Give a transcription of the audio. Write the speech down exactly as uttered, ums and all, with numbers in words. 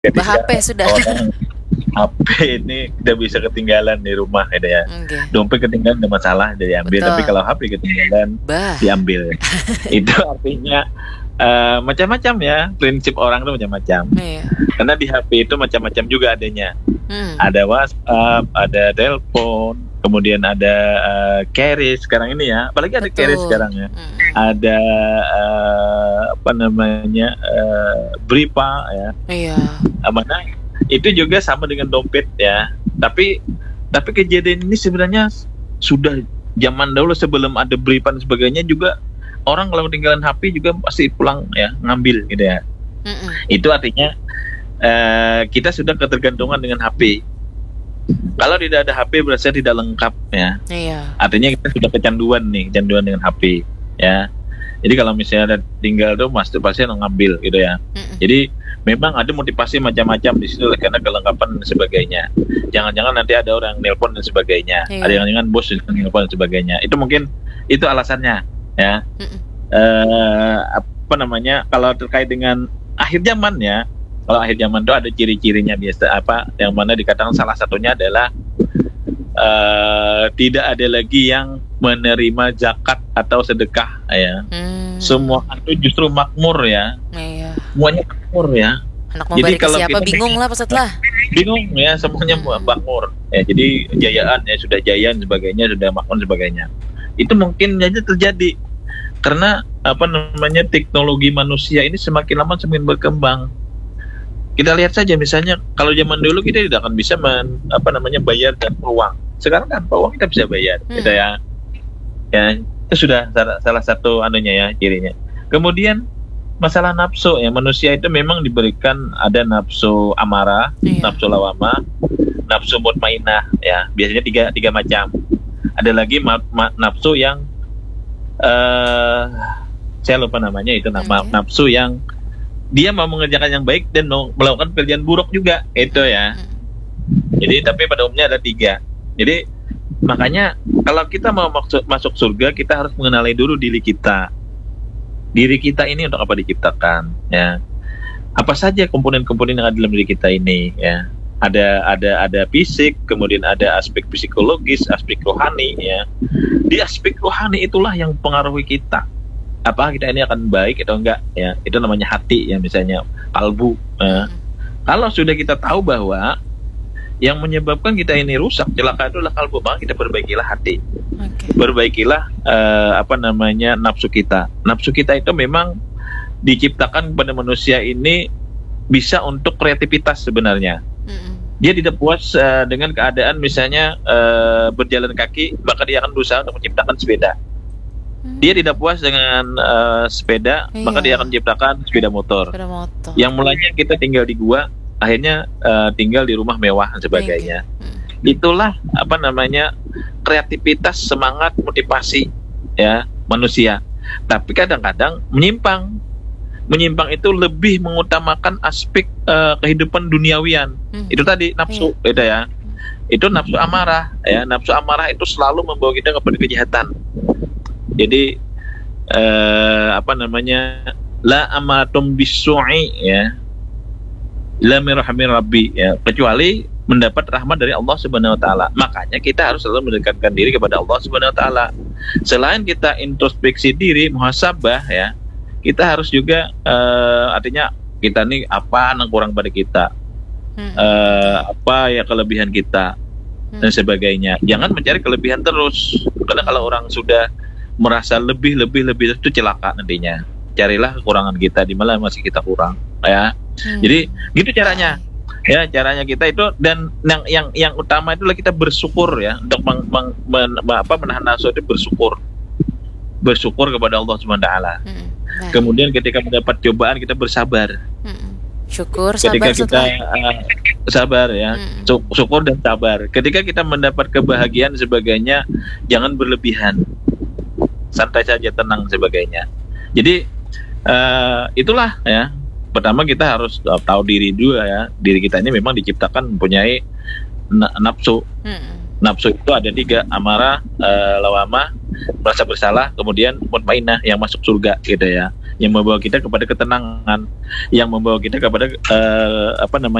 Bah Ketika H P sudah. orang H P ini tidak bisa ketinggalan di rumah gitu ya. Oke. Dompet ketinggalan tidak masalah, diambil. Tapi Betul. kalau H P ketinggalan, Bah. diambil. Itu artinya uh, macam-macam ya. Prinsip orang itu macam-macam. Iya. Karena di H P itu macam-macam juga adanya. Hmm. Ada WhatsApp, ada telepon, kemudian ada uh, carry sekarang ini ya. Apalagi ada Betul. carry sekarang ya. Hmm. Ada uh, apa namanya uh, Bripa ya. Iya. Mana itu juga sama dengan dompet ya. Tapi tapi kejadian ini sebenarnya sudah zaman dahulu sebelum ada Bripa dan sebagainya juga orang kalau ketinggalan H P juga pasti pulang ya ngambil gitu ya. Mm-mm. Itu artinya uh, kita sudah ketergantungan dengan H P. Kalau tidak ada H P berarti tidak lengkap ya. Iya. Artinya kita sudah kecanduan nih, kecanduan dengan H P ya. Jadi kalau misalnya ada tinggal tuh pasti pasti ngambil gitu ya. Mm-mm. Jadi memang ada motivasi macam-macam di situ karena kelengkapan dan sebagainya. Jangan-jangan nanti ada orang nelpon dan sebagainya. Iya. Ada yang jangan bos yang nelpon dan sebagainya. Itu mungkin itu alasannya ya. Mm-mm. Eh, apa namanya? Kalau terkait dengan akhir zaman ya. Kalau akhir zaman itu ada ciri-cirinya biasa apa yang mana dikatakan salah satunya adalah Uh, tidak ada lagi yang menerima zakat atau sedekah ya. Hmm. Semua itu justru makmur ya. Iya. Semuanya makmur ya. Anak mau Jadi balik ke kalau siapa kita- bingung lah Pak Ustadz lah. Bingung ya semuanya makmur. Ya, jadi jayaan ya sudah jaya dan sebagainya, sudah makmur dan sebagainya. Itu mungkin aja terjadi karena apa namanya teknologi manusia ini semakin lama semakin berkembang. Kita lihat saja misalnya kalau zaman dulu kita tidak akan bisa men, apa namanya bayar dan uang. Sekarang kan uang kita bisa bayar, Hmm. gitu ya. Ya itu sudah salah, salah satu anunya ya cirinya. Kemudian masalah nafsu ya manusia itu memang diberikan ada nafsu amarah, Iya. nafsu lawamah, nafsu mutmainah ya. Biasanya tiga tiga macam. Ada lagi ma- ma- nafsu yang eh saya lupa namanya itu nama Oke. nafsu yang dia mau mengerjakan yang baik dan mau melakukan pekerjaan buruk juga itu ya. Hmm. Jadi tapi pada umumnya ada tiga. Jadi makanya kalau kita mau masuk, masuk surga kita harus mengenali dulu diri kita. Diri kita ini untuk apa diciptakan ya. Apa saja komponen-komponen yang ada dalam diri kita ini ya. Ada ada ada fisik, kemudian ada aspek psikologis, aspek rohani ya. Di aspek rohani itulah yang mempengaruhi kita. Apa kita ini akan baik atau enggak ya. Itu namanya hati ya misalnya kalbu ya. Kalau sudah kita tahu bahwa yang menyebabkan kita ini rusak celaka itu adalah kalbu, maka kita perbaikilah hati. Oke. Perbaikilah eh, apa namanya nafsu kita. Nafsu kita itu memang diciptakan pada manusia ini bisa untuk kreativitas sebenarnya. Mm-mm. Dia tidak puas eh, dengan keadaan misalnya eh, berjalan kaki, maka dia akan berusaha untuk menciptakan sepeda. Dia tidak puas dengan uh, sepeda, Iya. maka dia akan menciptakan sepeda motor. Sepeda motor. Yang mulanya kita tinggal di gua, akhirnya uh, tinggal di rumah mewah dan sebagainya. Hmm. Itulah apa namanya kreativitas, semangat, motivasi ya manusia. Tapi kadang-kadang menyimpang. Menyimpang itu lebih mengutamakan aspek uh, kehidupan duniawian. Hmm. Itu tadi nafsu, itu ya. Itu nafsu amarah ya. Nafsu amarah itu selalu membawa kita kepada kejahatan. Jadi eh, apa namanya la amatum bisu'i ya la mirhamir rabbi ya kecuali mendapat rahmat dari Allah Subhanahu wa taala. Makanya kita harus selalu mendekatkan diri kepada Allah Subhanahu wa taala. Selain kita introspeksi diri, muhasabah ya, kita harus juga eh, artinya kita nih apa yang kurang pada kita. Hmm. Eh, apa ya kelebihan kita dan Hmm. sebagainya. Jangan mencari kelebihan terus. Karena kalau orang sudah merasa lebih lebih lebih itu celaka nantinya. Carilah kekurangan kita di mana masih kita kurang ya. Hmm. Jadi gitu caranya. Ya, caranya kita itu dan yang yang yang utama itulah kita bersyukur ya untuk meng, meng, men, apa menahan nafsu itu bersyukur. Bersyukur kepada Allah Subhanahu wa taala. Hmm. Nah. Kemudian ketika mendapat cobaan kita bersabar. Hmm. Syukur, Ketika sabar, kita setelah. uh, sabar ya, Hmm. Sy- syukur dan sabar. Ketika kita mendapat kebahagiaan sebagainya, jangan berlebihan. Santai saja, tenang sebagainya. Jadi uh, itulah ya. Pertama kita harus uh, tahu diri juga ya. Diri kita ini memang diciptakan mempunyai na- nafsu. Hmm. Nafsu itu ada tiga, amarah, uh, lawamah, merasa bersalah, kemudian mutmainah yang masuk surga gitu ya. yang membawa kita kepada ketenangan, yang membawa kita kepada eh, apa namanya